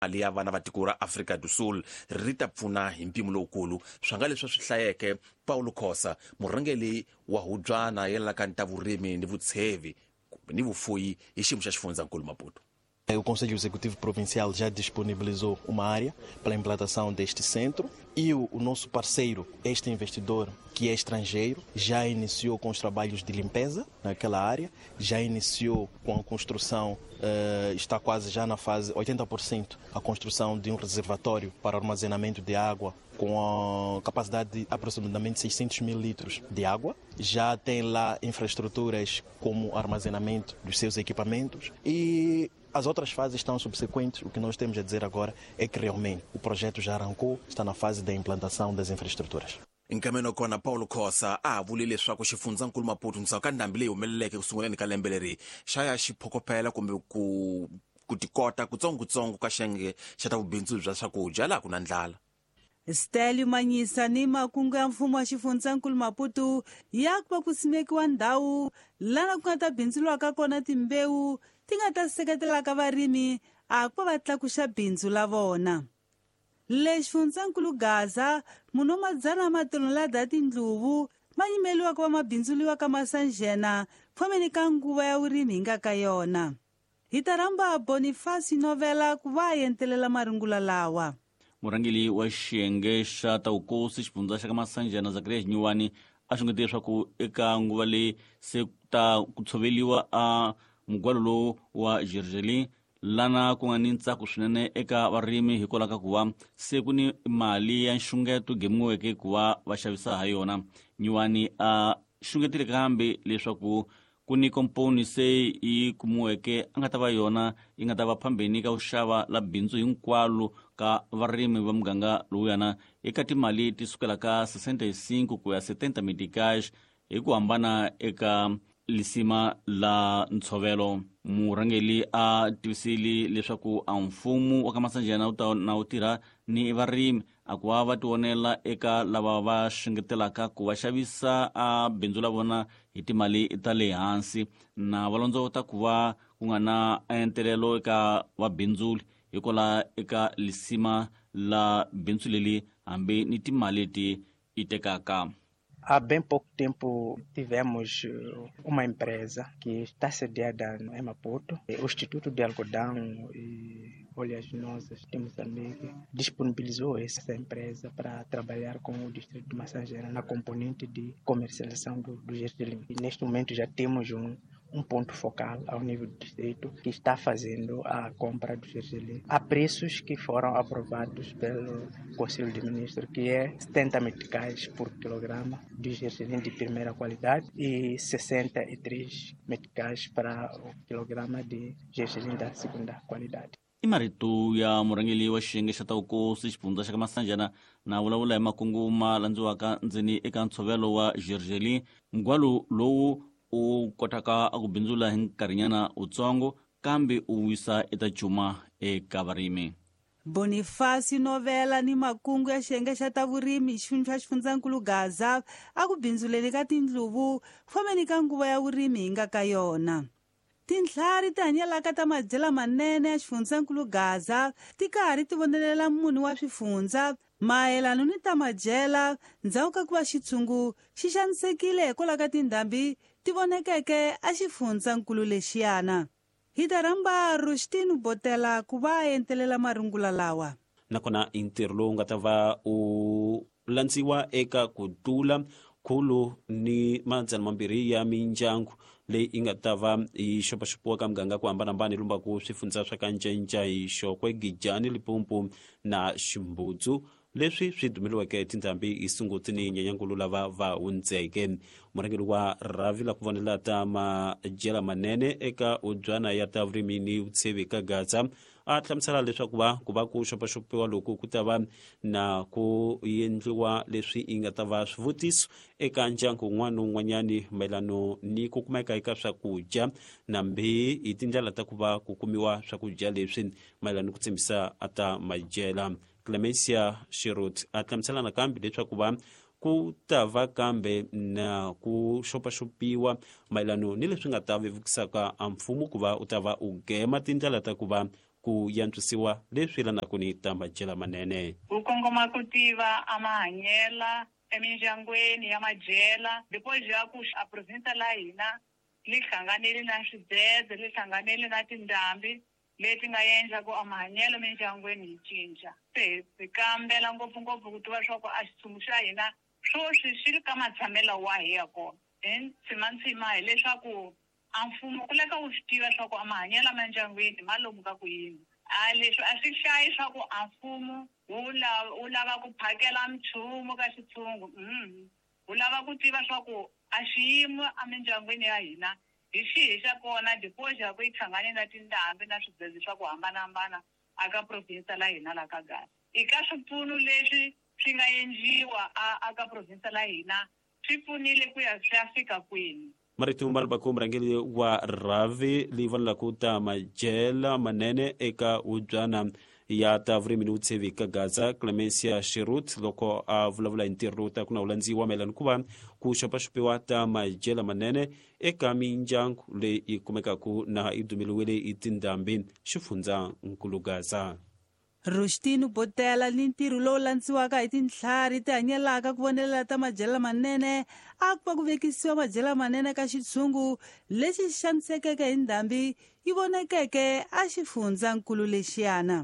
mali ya vana va tiko ra Afrika du Sul ri ta pfuna hi mpimo lowukulu. Swi nga leswi swi hlayeke Paulo Khosa, murhangeri wa hubyana yelana ka ta vurimi ni vutshevi ni vufuwi hi xiyimo xa xifundzankulu Maputo. O Conselho Executivo Provincial já disponibilizou uma área para a implantação deste centro e o nosso parceiro, este investidor, que é estrangeiro, já iniciou com os trabalhos de limpeza naquela área, já iniciou com a construção, está quase já na fase 80% a construção de um reservatório para armazenamento de água com a capacidade de aproximadamente 600 mil litros de água. Já tem lá infraestruturas como armazenamento dos seus equipamentos e as outras fases estão subsequentes. O que nós temos a dizer agora é que realmente o projeto já arrancou, está na fase da implantação das infraestruturas. Nkameno kona Paulo Khosa a vulile leswaku xifundzankulu Maputo ndzhaku ka ndhambi leyi humeleleke kusunguleni ka lembe leri xa ya xiphokopela kumbe ku tikota kutsongotsongo ka xiyenge xa ta vubindzu bya swakudya laha ku na ndlala. Stelio Manyisa ni makungu ya mfumo wa xifundzankulu Maputo ya ku va ku simekiwa ndhawu lana ku nga ta bindzuriwaka kona timbewu ti nga ta seketelaka varimi a ku va tlakuxa bindzu la vona. Le xifundzankulu Gaza munhu madzana matolo la da tindluvu ma yimeliwaka va mabindzuliwa ka Masanjena pfameni ka nguva ya vurimi hi nga ka yona. Hi ta rhamba Boniface Novela ku va yentelela marungula lawa. Murhangeri wa xiyenge xa ta vukosi xifundza xa ka Masanjena Zacharias Nyuwani a xungete leswaku eka nguva leyi se ta ku tshoveliwa a mugwalo lowu wa Jerusalem lana ku nga ni ntsako swinene eka varimi hikwalaho ka ku va se ku ni mali ya nxungeto gemiweke ku va va xavisa ha yona. Nyuwani a xungetile kambe leswaku ku ni komponi se yi kumiweke a nga ta va yona yi nga ta va phambeni ka ku xava la bindzu hinkwalo ka varimi va muganga lowuyana eka timali ti sukela ka 65 ku ya 70 meticais hi ku hambana eka lisima la ntshovelo. Murhangeri a tivisile leswaku a mfumo wa ka Masanjena wu tirha ni varimi a ku va ti vonela eka lava va xungetelaka ku va xavisa a bindzu la vona hi timali ta le hansi na valondzota ku va ku nga na entelelo eka vabindzuli hikola eka lisima la bindzu leli hambi ni timali leti yi tekaka. Há bem pouco tempo tivemos uma empresa que está sediada em Maputo, o Instituto de Algodão e Oleaginosas de Moçambique disponibilizou essa empresa para trabalhar com o distrito de Masanjena na componente de comercialização do gergelim. E neste momento já temos um ponto focal ao nível do distrito que está fazendo a compra do gergelim a preços que foram aprovados pelo Conselho de Ministros, que é 70 meticais por quilograma de gergelim de primeira qualidade e 63 meticais para o quilograma de gergelim da segunda qualidade. I marito ya murhangeri wa xiyenge xa ta vukosi xifundza xa ka Masanjena na vulavula hi makungu ma landziwaka ndzeni eka ntshovelo wa gergelim, mugwalo lowu u kotaka ku bindzula hi nkarhinyana utsongo kambe u wisa eta cuma eka varimi. Boniface Novela ni makungu ya xiyenge xa ta vurimi xa xifundzankulu Gaza a ku bindzuleni ka tindluvu fambeni ka nguva ya vurimi hi nga ka yona. Tinhlari ti hanyelaka ta madyela manene ya xifundzankulu Gaza ti karhi ti vonelela munhu wa swifundza mayelano ni ta madyela ndzhaku ka ku va xitshungu xi xanisekile hikwalaho ka tindhambi ti vonekeke a xifundzankulu lexiyana. Hi ta rhamba Rustin Botela ku va yentelela marungula lawa. Nakona ntirho lowu nga ta va u landziwa eka ku tlula khulu ni 200 ya mindyangu leyi i nga ta va yi xopaxopiwa ka muganga ku hambanahambana hi lumbaku swifundza swa ka Ncenca hi Xokwe, Gijani, Limpopo na Ximbudzu leswi swi dumeliweke tindhambi hi Sunguti ni Nyenyankulu lava va hundzeke. Murhangeri wa Ravi la ku vonela ta madyela manene eka ubyana ya ta vurimi ni vutshevi ka Gaza a hlamusela leswaku ku va ku xopaxopiwa loku ku ta va na ku endliwa leswi i nga ta va swivutiso eka ndyangu wun'wana na wun'wanyani mayelano ni ku kumeka eka swakudya nambi hi tindlela ta ku va ku kumiwa swakudya leswi mayelano ni ku tshembisa ata madyela. Clemencia Shirut a hlamusela nakambe leswaku va ku ta va kambe na ku xopaxopiwa mayelano ni leswi nga ta vevukisaka a mfumo ku va u ta va u gema tindlela ta ku va ku yantswisiwa leswi yelanaka ni ta madyelo manene. Ku kongoma ku tiva amahanyela emindyangweni ya madyela depois ya ku a province la hina li hlanganile na swidledzhe li hlanganile na tindhambi leti nga endla ku amahanyelo emindyangweni yi cinca. Se hi kambela ngopfungopfu ku tiva swa ku a xitshungu xa hina swoswi xi ri ka matshamelo wa hi ya kona. Hi ntshima hileswaku a mfumo ku leka wu swi tiva swa ku amahanyelo emindyangwini ma lomu ka ku yini. Leswi a swi hlayi swa ku a mfumo wu lava ku phakela minchumu ka xitshungu. Wu lava ku tiva swa ku a xiyimo emindyangwini ya hina hi xihi xa kona depois ya ku yi hlangane na tindhambi na swidledzhe swa ku hambanahambana aka province la hina la ka Gaza. Eka swipfuno leswi swi nga endliwa aka province la hina swi pfunile ku ya swi ya fika kwini. Marito Malbako, murhangeri wa Ravi leyi vonelaka ta madyela manene eka hubyana ya ta vurimi ni vutshembi ka Gaza, Clemencia Shirut loko a vulavula hi ntirho ta ku na wu landziwa mayelana ku va ku xopaxopiwa ta madyela manene eka mindyangu leyi kumekaka na yi dumeliwile hi tindhambi xifundzankulu Gaza. Rushdie Botela ni ntirho lowu landziwaka hi tintlhari ti hanyelaka ku vonelela ta madyela manene a ku va ku vekisiwa madyela manene ka xitshungu lexi xanisekeke hi ndhambi yi vonekeke a xifundzankulu lexiyana.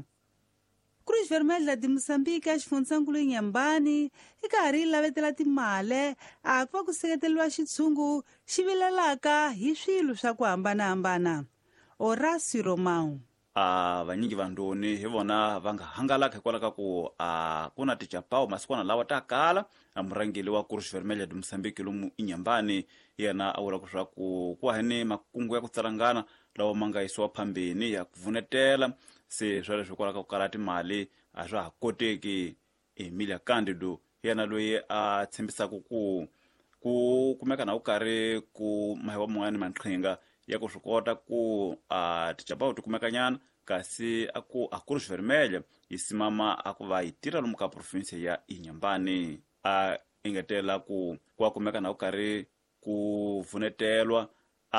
Cruz Vermelha de Moçambique a xifundzankulu Inhambane i karhi yi lavetela timali a ku va ku seketeliwa xitshungu xi vilelaka hi swilo swa ku hambanahambana. Horacio Romão. Vanyingi va ndhuni hi vona va nga hangalaka hikwalaho ka ku ku na tijapawu masikwana lawa ta kala murhangeli wa Cruz Vermelha de Moçambique lomu Inhambane yena a vula swa ku wa ni makungu ya ku tsalangana lawa ma nga yisiwa phambeni ya ku vunetela se sweleswo hikwalaho ka ku kala timali a swa ha koteki. Emilia Candido yena loyi a tshembisaka ku kumeka na ku karhi ku mahewa mun'wana manqhinga ya ku swi kota ku tijapawu ti kumekanyana kasi a Cruz Vermelha yi simama a ku va yi tirha lomu ka province ya Inhambane. A engetela ku va kumeka na ku karhi ku vunetelwa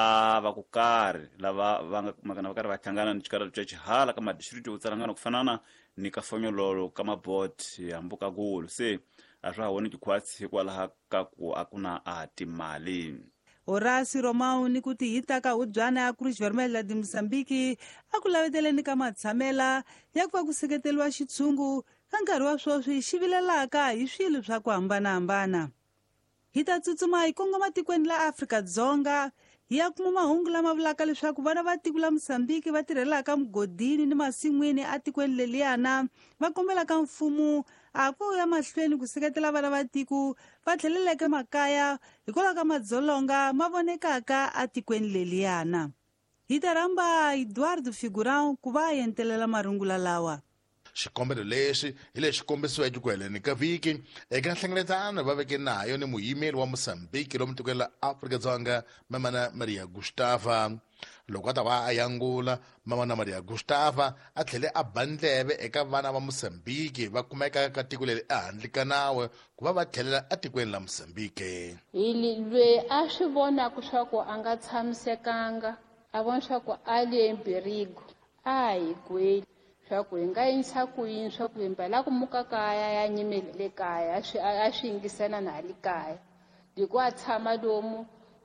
va ku karhi lava va nga kumeka na va karhi va hlangana ni xikarhi bya xihala ka madistrict yo tsalangana ku fanana ni ka Fonyololo ka mabot ya Mbukagulu se a swa ha woni kikhwatsi hikwalaho ka ku a ku na timali. Horacio Romão ni ku tihita ka hubyana ya Cruz Vermelha de Moçambique a ku laveteleni ka matshamela ya ku va ku seketeliwa xitshungu ka nkarhi wa swoswi xi vilelaka hi swilo swa ku hambanahambana. Hi ta tsutsuma hi kongoma tikweni la Afrika-Dzonga hi ya kuma mahungu lama vulaka leswaku vana va tiko la Moçambique va tirhelaka mugodini ni masin'wini a tikweni leliyana va kombelaka mfumo a ku ya mahlweni ku seketela vana va tiko va tlheleleke makaya hikwalaho ka madzolonga ma vonekaka a tikweni leliyana. Hi ta rhamba Eduardo Figurão ku va yentelela marungula lawa. Xikombelo lexi hi lexi kombisiweke ku heleni ka viki eka nhlengeletano va veke nayo ni muyimeli wa Moçambique lomu tikweni la Afrika-Dzonga mamana Maria Gustava. Loko a ta va a yangula mamana Maria Gustava a tlhele a ba ndleve eka vana va Moçambique va kumeka ka tiko leri ehandle ka nawu ku va tlhelela a tikweni la Moçambique. Loyi a swi vonaka swa ku a nga tshamisekanga a vona swa ku a le mbirigo a hi gweli swa ku hi nga yinisa ku yini swa ku hi mbala ku muka kaya ya nyimele le kaya a swi yingisana na le kaya loko a tshama lomu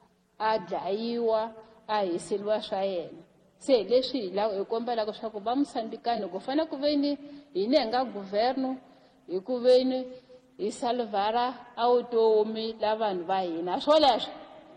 a dlayiwa a hiseliwa swa yena. Se leswi hi kombelaka swa ku va Moçambicano ku fanele ku veni hina hi nga governo hi ku veni hi salvara a vutomi la vanhu va hina swoleswo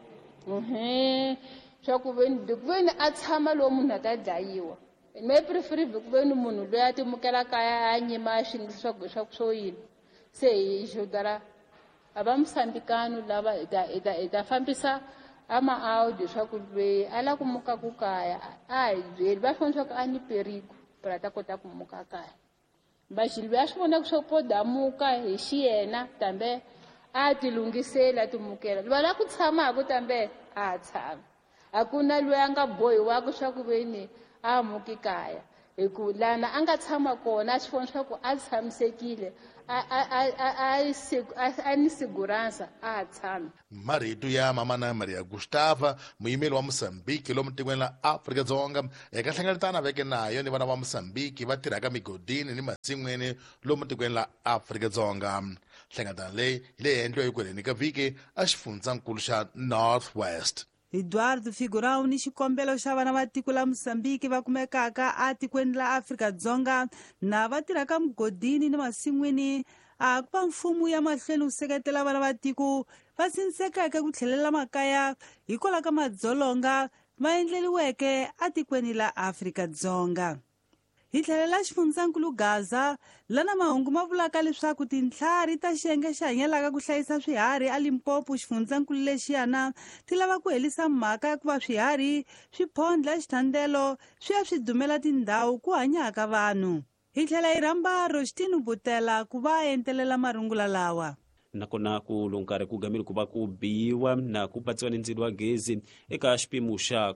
swa ku veni a tshama lomu munhu a ta dlayiwa. Me preferible ku veni munhu loyi a timukela kaya a nyima a swi endlisa swo yini. Se hi xudara a va Moçambicano lava hi ta fambisa ama-audio swa ku loyi a la ku muka ku kaya a hi byeli va fanele swa ku a ni perigo para a ta kota ku muka kaya. Baxili loyi a swi vonaka swa ku damuka hi xiyena tambe a ti lungisela a timukela loyi a la ku tshamaka tambe a tshama. A ku na loyi a nga bohiwaka swa ku veni a muki kaya hi ku lana a nga tshama kona a swi vona swa ku a tshamisekile a ni segurança a tshami. marito ya mamana Maria Gustava muyimeli wa Moçambique lomu tikweni la Afrika-Dzonga eka hlengeletana veke nayo ni vana va Moçambique va tirhaka migodini ni masin'wini lomu tikweni la Afrika-Dzonga. Hlengeletana leyi hi leyi endliwa hi kweleni ka vhiki a xifundzankulu xa North West. Eduardo Figurão ni xikombelo xa vana va tiko la Moçambique va kumekaka a tikweni la Afrika-Dzonga na va tirhaka mugodini ni masin'wini a ku va mfumo ya mahlweni ku seketela vana va tiko va sindzekeke ku tlhelela makaya hikwalaho ka madzolonga ma endleliweke a tikweni la Afrika-Dzonga. Hi tlhelela xifundzankulu Gaza lana mahungu ma vulaka leswaku tintlhari ta xiyenge xa hanyelaka ku hlayisa swiharhi a Limpopo xifundzankulu lexiyana ti lava ku helisa mhaka ya ku va swiharhi swi phondla xithandelo swi ya swi dumela tindhawu ku hanyaka vanhu. Hi tlhela hi rhamba Rostine Butela ku va entelela marungula lawa. nakona ku lunkarhi ku gamile ku va ku biyiwa na ku patsiwa ni ndzilo wa gezi eka xipimo xa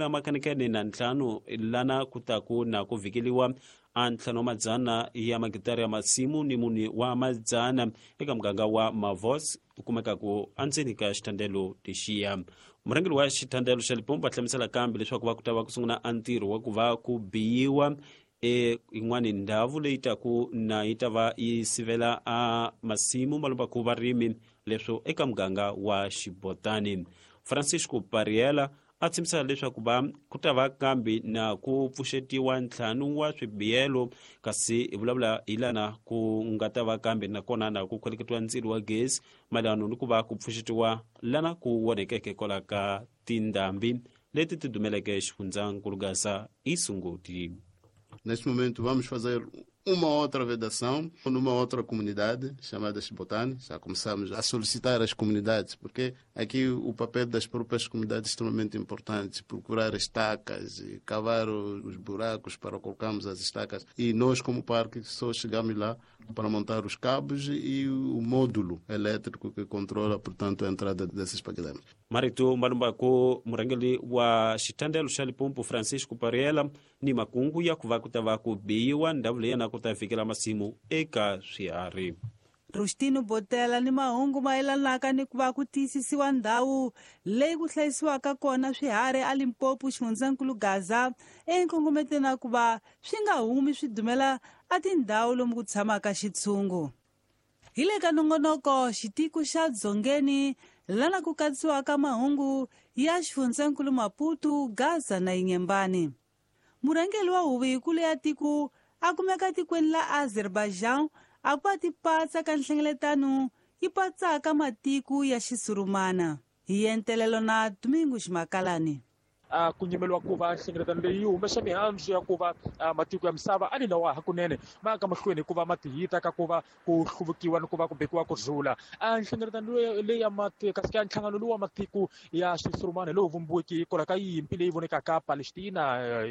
15 lana ku taku na ku vikeliwa a 500 ya magitari ya masimu ni muni wa madzana eka muganga wa Mavos ku kumekaku andzeni ka xithandelo lexiya. murhangeri wa xithandelo xa Limpopo a hlamusela kambe leswaku va ku ta va ku sungula a ntirho wa ku va ku biyiwa yin'wani ndhawu leyi taku na yi ta va yi sivela a masimu ma lomba ku varimi leswo eka muganga wa Xibotani. Francisco Pariela a tshimisela leswaku va ku ta va kambe na ku pfuxetiwa 5 wa swibiyelo kasi hi vulavula hi lana ku nga ta va kambe nakona na ku khweleketiwa ndzilo wa gezi malano ni ku va ku pfuxetiwa lana ku wonekeke kola ka tindhambi leti ti dumeleke xifundzankulu Gaza i Sunguti. Neste momento vamos fazer uma outra vedação numa outra comunidade chamada Xibotani. Já começamos a solicitar às comunidades, porque aqui o papel das próprias comunidades é extremamente importante, procurar estacas e cavar os buracos para colocarmos as estacas. E nós, como parque, só chegamos lá para montar os cabos e o módulo elétrico que controla, portanto, a entrada desses paquedames. Marito malumba ko murangeli wa xithandelo xa Limpopo Francisco Pariela ni makungu ya ku va ku ta va ku biyiwa ndhawu leyi na ku ta fikela masimu eka swiharhi. Rostine Butela ni mahungu mayelanaka ni ku va ku tiyisisiwa ndhawu leyi ku hlayisiwaka kona swiharhi a Limpopo xifundzankulu Gaza enkongometeni na ku va swi nga humi swi dumela a tindhawu lomu ku tshamaka xitshungu. Hi le ka nongonoko xitiku xa Dzongeni lana ku katsiwaka mahungu ya xifundzankulu Maputo, Gaza na Inyembani. Murhangeli wa huvo yikulu ya tiko a kumeka tikweni la Azerbaijan a ku va tipatsa ka nhlengeletano yi patsaka matiko ya xisurumana. Hi entelelo na Domingo Ximakalani. Ku nyimeliwa ku va nhlengeletano leyi humesa mihandzu ya ku va matiko ya misava a ni lawa hakunene ma aka mahlweni ku va matihita ka ku va ku hluvukiwa ni ku va ku bekiwa ku zula nhlengeletano leyi ya kasi ya nhlangano lowu wa matiko ya xisurumani lowu vumbiweke hikwalaho ka yimpi leyi vonekaka Palestina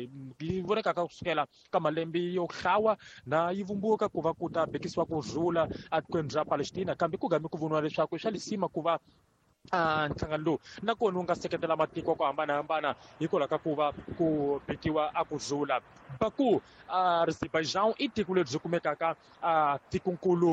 yi vonekaka kusukela ka malembe yo hlawa na yi vumbiweka ku va ku ta bekisiwa ku zula atikweni bya Palestina kambe ku game ku voniwa leswaku swa lisima ku va nhlangano lowu nakona wu nga seketela matiko ku hambanahambana hikwalaho ka ku va ku bekiwa a ku zula. Baku Azerbaijan i tiko lebyi kumekaka tikonkulu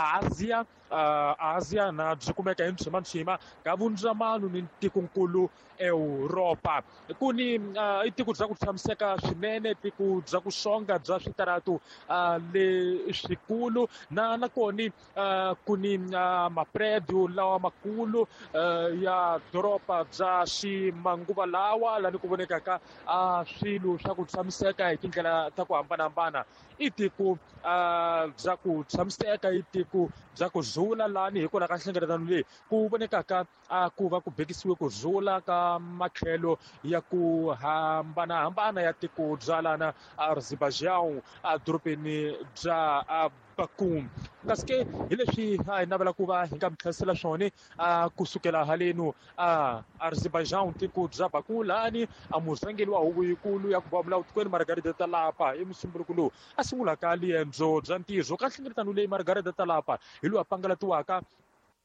Asia na byi kumeka hi ntshwimatshwima ka vundzamano ni tikonkulu Europa. Ku ni i tiko bya ku tshamiseka swinene, tiko bya ku xonga bya switaratu leswikulu na nakona ku ni mapredio lawa makulu ya doroba bya ximanguva lawa lani ku vonekaka swilo swa ku tshamiseka hi tindlela ta ku hambanahambana. I tiko bya ku tshamiseka, i tiko bya ku zula lani hikwalaho ka nhlengeletano leyi ku vonekaka ku va ku bekisiwe ku zula ka matlhelo ya ku hambanahambana ya tiko bya lana Azerbaijan dorobeni bya Baku. Kasi ke hi leswi hi navela ku va hi nga mi tlherisela swona kusukela haleno Azerbaijan tiko bya Baku lani murhangeri wa huvo yikulu ya ku vulavula etikweni Margarida Talapa hi Musumbhunuku lowu a sungulaka liendzo bya ntirho ka nhlengeletano leyi Margarida Talapa hi loyi a pangalatiwaka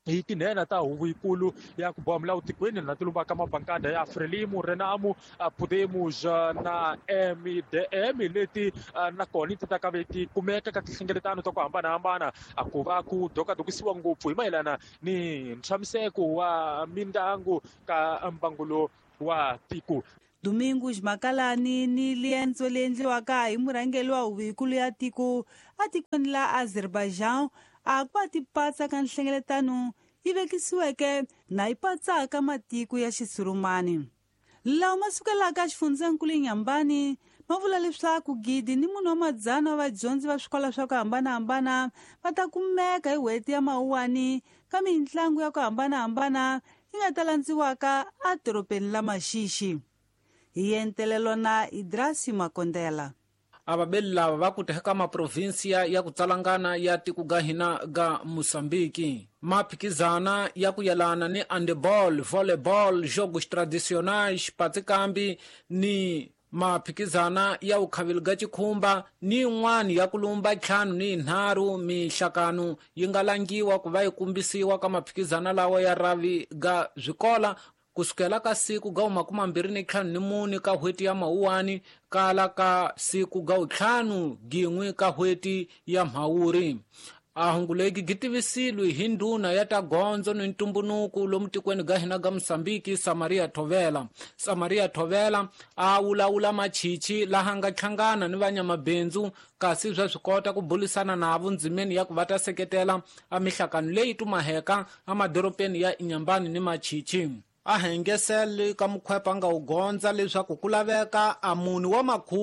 hi tinhena ta huvo yikulu ya ku boha milawu tikweni na tilumba ka mabankada ya Frelimo, Renamo, Podemos na MDM leti nakona ti ta kave ti kumeka ka tinhlengeletano ta ku hambanahambana ku va ku dokadokisiwa ngopfu hi mayelana ni ntshamiseko wa mindyangu ka mbangulo wa tiko. Domingos Makalani ni lienzo leyi endliwaka hi murhangeri wa huvo yikulu ya tiko atikweni la Azerbaijan a ku va tipatsa ka nhlengeletano yi vekisiweke na yi patsaka matiko ya xisurumani. Lawa ma sukelaka xifundzeninkulu Nyambani ma vula leswaku gidi ni munhu wa madzana wa vadyondzi va swikola swa ku hambanahambana va ta kumeka hi n'hweti ya Mawuwani ka mitlangu ya ku hambanahambana yi nga ta landziwaka adorobeni la Maxixi. Hi entelelo na Idrasi Makondela. Ababeli lava va kuteka maprovinsia ya ku tsalangana ya tiko ga hina ga Moçambique maphikizana ya ku yelana ni handeball, volleyball, jogos tradicionais, patikambi ni maphikizana ya ukhavili ga chikhumba ni yin'wana ya ku lumba 5 ni 3 mihlakano yi nga langiwa ku va yi kumbisiwa ka maphikizana lawa ya ravi ga zwikola kusukela ka siku ga 24 ka hweti ya Mawuwani kala ka siku ga 5 gin'we ka hweti ya Mhawuri. Ahunguleki gitivisilwe hi ndhuna ya ta gondzo ni ntumbunuku lomu tikweni ga hina ga Moçambique Samaria Thovela. Samaria Thovela a wulawula machichi laha nga tlhangana ni vanyamabindzu kasi bya swi kota ku bulisana na vundzimeni ya ku va ta seketela a mihlakano leyi tumaheka a madoropeni ya Inyambani ni Machichi. A hengesele ka mukhwepa nga u gondza leswaku ku laveka a muni wa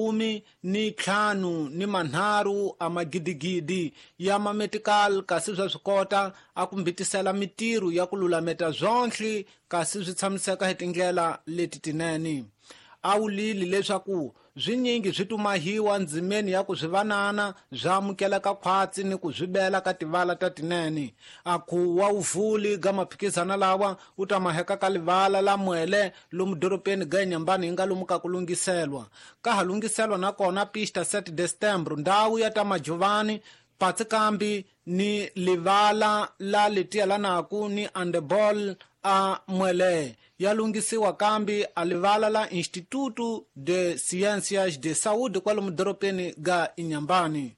15 ni 3 a magidigidi ya mamedical kasi bya swi kota a ku mbitisela mitiru ya ku lulameta zonhle kasi swi tshamiseka hi tindlela leti tinene. A wulili leswaku zwinyingi swi tumahiwa ndzimeni ya ku swivanana bya amukeleka khwatsi ni ku zwibela ka tivala ta tinene. A ku wa uvuli ga maphikizana lawa u tamaheka ka livala la Mwele lomu doropeni ga Nyambani yi nga lomu ka ku lungiselwa. Ka ha lungiselwa na kona pista 7 December ndawu ya ta Majovani, Patikambi ni livala la letiya lanaku ni handeball a Mwele ya lungisiwa kambi a livala la Instituto de Ciências de Saúde kwa lomu doropeni ga Inyambani.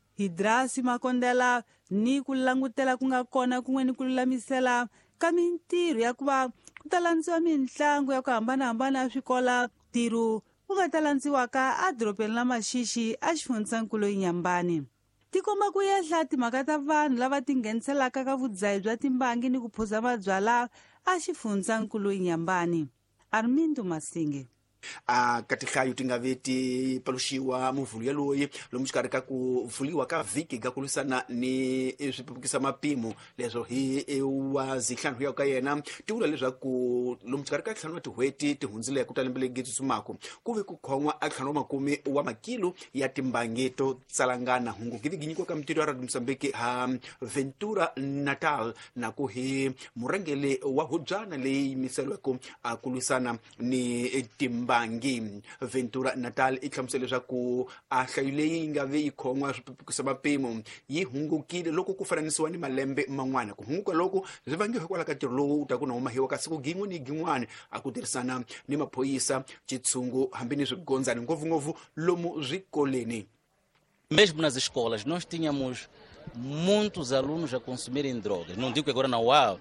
Idrasi Makondela ni ku langutela ku nga kona kun'weni ku lulamisela ka mintirho ya ku va ku ta landziwa mitlangu ya ku hambanahambana ya swikola ntirho ku nga ta landziwaka adorobeni la Maxixi a xifundzeninkulu Inyambani. Tikomba ku yehla timhaka ta vanhu lava tingheniselaka ka vudzayi bya timbangi ni ku phuza mabyala a xifundzeninkulu Inyambani. Armindo Masinge. Ka tihlayo ti nga ve ti paluxiwa muvhulu yaloyi lomu xikarhi ka ku pfuliwa ka vhiki ga ku lwisana ni swipepukisa mapimo leswo hi wa zinhlanhu ya ka yena ti vula leswaku lomu xikarhi ka ntlhanu wa tihweti ti hundzile ku ta lembe leyi tsutsumaka ku ve ku khomwa a ntlhanu wa 10 wa makilo ya timbangi to tsalangana hungu gidi ginyikiwa ka mintirho ya Radio Moçambique ha Ventura Natal na ku hi murhangeli wa hubyana leyi yimiselweko a ku lwisana ni timbangi. Ventura Natal i hlamusele leswaku a hlayo leyi nga ve yi khomwa swipepukisa mapimo yi hungukile loko ku fananisiwa ni malembe man'wana. Ku hunguka loko swi vangiwe hikwalaho ka ntirho lowu ta ku na humahiwa ka siku gin'we ni gin'wana a ku tirhisana ni maphoyisa tshitshungu hambi ni swigondzani ngopfungopfu lomu swikoleni. Mesmo nas escolas nós tínhamos muitos alunos a consumirem drogas. Não digo que agora não há,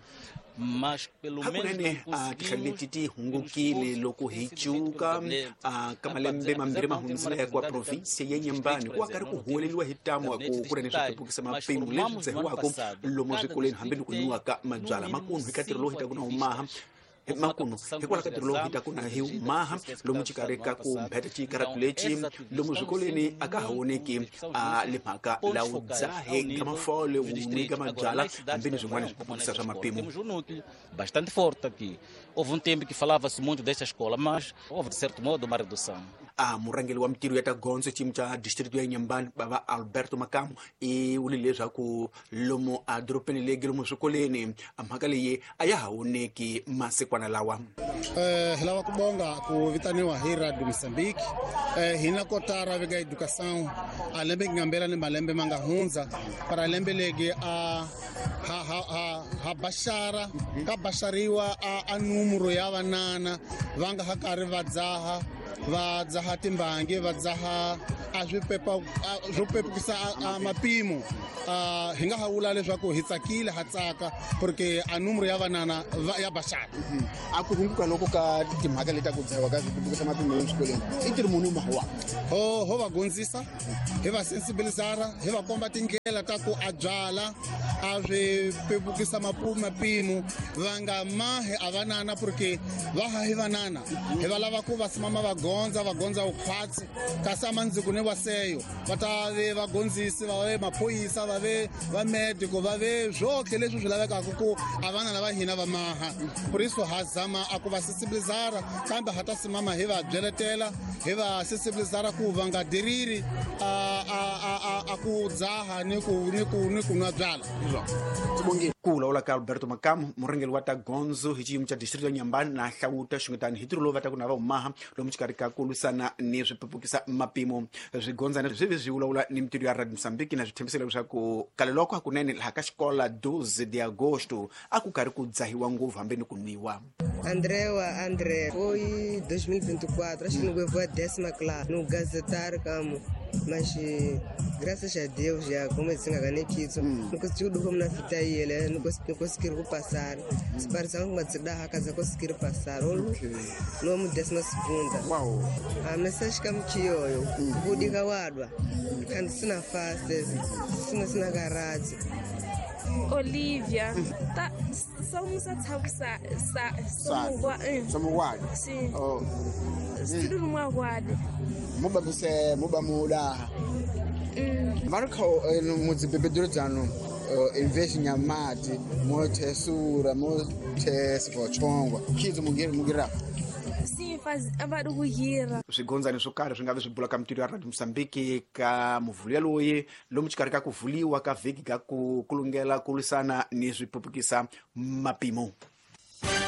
mas pelo menos tihlali ti hungukile loko hi cuka ka malembe mambiri mahundzile kwa provinsia ya Nyambani ku akari ku huweleliwa hi tamu ku ku ni swipepukisa mapimo leswi dzehiwako lomu swikoleni hambi ni ku nwiwa ka mabyala makunu hi ka ntirho lowu hi ta ku na humaha makunu hikwalaho ka ntirho lowu hi ta ku na hi humaha lomu xikarhi ka ku mpheta xikaratu lexi lomu swikoleni a ka ha woneki le mhaka la wu dzahe ka mafole wun'wi ka mabyala hambi ni swin'wana swipepukisa swa mapimo. Temos um núcleo bastante forte aqui. Houve tempo que falava-se muito desta escola, mas houve de certo modo uma redução. a murangeli wa mintirho ya tagondzo timu cha district ya Inhambane bava Alberto Makamu vulile leswaku lomu a doropeni legi lomu swikoleni mhaka leyi a ya ha oneki masikwana lawa. Hi lava ku bonga ku vitaniwa hi Radio Moçambique. Hina kotara vega educação a lembe ngambela ni malembe manga hundza para lembe legi a ha bashara ka bashariwa a numero ya vanana vanga hakari va dzaha timbangi va dzaha a swo pepukisa a mapimo. Hi nga hawula leswaku hi tsakile ha tsaka porque a numero ya vanana ya bashara. A ku hunguka loko ka timhaka leta ku dzahiwa ka swipepukisa mapimo eswikoleni i tiri munhu mawa ho va gondzisa hi va sensibilisara hi va komba tindlela ta ku a byala a swi pepukisa mapimo va nga mahi a vanana porque va ha hi vanana hi va lava ku va simama va gondza ukhwatsi kasi amandziku ni waseyo va ta ve vagondzisi va ve maphoyisa va ve va medico va ve zwotlhe leswi swi lavekaka ku a vanana va hina va maha por isso ha zama a ku va sensibilisara kambe ha ta simama hi va byeletela hi va sensibilisara ku va nga diriri a ku dzaha ni ku nwa byala. Ku vulavula ka Alberto Makamu murhangeri wa tagondzo hi xiyimo xa district ya Inhambane na hlawuta xingetani hi ntirho lowu va ta ku na va humaha lomu xikarhi ka ku lwisana ni swipepukisa mapimo swigondzana swi vi vulavula ni mintirho ya Radio Moçambique na swi tshembisile leswaku kale loko hakunene laha ka xikola 12 de agosto a ku karhi ku dzahiwa ngopfu hambi ni ku nwiwa. André foi 2024, acho que no foi a 10ª classe, no gazetário como, mas graças a Deus já como assim a ganhei kids, não consegui do como na fita aí ele não consegui passar, se parecia uma cidade a casa conseguir passar, no 12ª. Uau. A mensagem que eu me eu vou dizer guarda, quando se na face, se na garagem. Olivia, tá, somos a somos guarda. Sim. Oh. Tudo numa guarda. Muba muda. Marco no zibebeduro dzano invest nyamati motesura motesvochongwa kids mugira. Sim, avado kuhira. Swigondzani swo karhi swi nga vi swi bula ka mintirho ya Radio Moçambique ka muvhuliwa loyi lomu xikarhi ka ku vuliwa ka vhiki ka ku lungela ku lwisana ni swipepukisa mapimo.